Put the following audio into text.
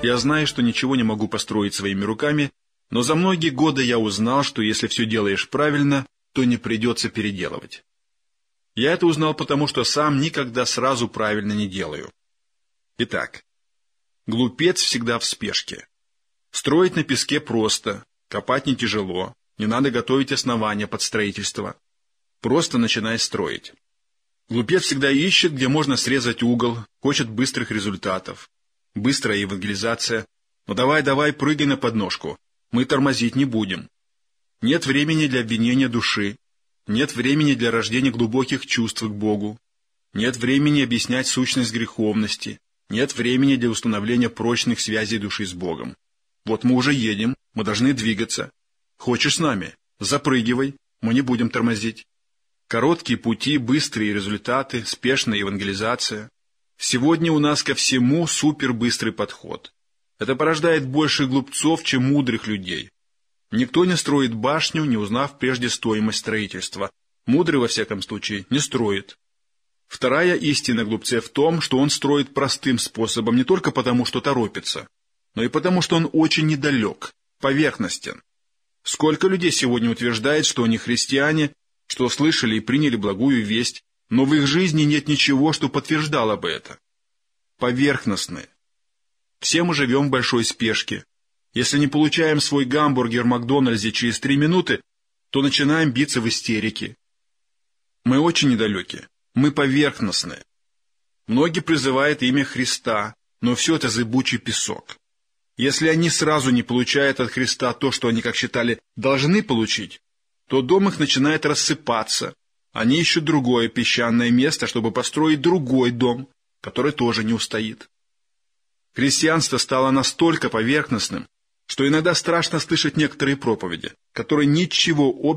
Я знаю, что ничего не могу построить своими руками, но за многие годы я узнал, что если все делаешь правильно, то не придется переделывать. Я это узнал потому, что сам никогда сразу правильно не делаю. Итак, глупец всегда в спешке. Строить на песке просто, копать не тяжело, не надо готовить основания под строительство. Просто начинай строить. Глупец всегда ищет, где можно срезать угол, хочет быстрых результатов. Быстрая евангелизация. Ну давай, прыгай на подножку. Мы тормозить не будем. Нет времени для обвинения души. Нет времени для рождения глубоких чувств к Богу. Нет времени объяснять сущность греховности. Нет времени для установления прочных связей души с Богом. Вот мы уже едем, мы должны двигаться. Хочешь с нами? Запрыгивай, мы не будем тормозить. Короткие пути, быстрые результаты, спешная евангелизация. Сегодня у нас ко всему супербыстрый подход. Это порождает больше глупцов, чем мудрых людей. Никто не строит башню, не узнав прежде стоимость строительства. Мудрый, во всяком случае, не строит. Вторая истина глупца в том, что он строит простым способом не только потому, что торопится, но и потому, что он очень недалек, поверхностен. Сколько людей сегодня утверждает, что они христиане, что слышали и приняли благую весть, но в их жизни нет ничего, что подтверждало бы это. Поверхностные. Все мы живем в большой спешке. Если не получаем свой гамбургер в Макдональдсе через 3 минуты, то начинаем биться в истерике. Мы очень недалеки, мы поверхностные. Многие призывают имя Христа, но все это зыбучий песок. Если они сразу не получают от Христа то, что они, как считали, должны получить, то дом их начинает рассыпаться. Они ищут другое песчаное место, чтобы построить другой дом, который тоже не устоит. Христианство стало настолько поверхностным, что иногда страшно слышать некоторые проповеди, которые ничего общего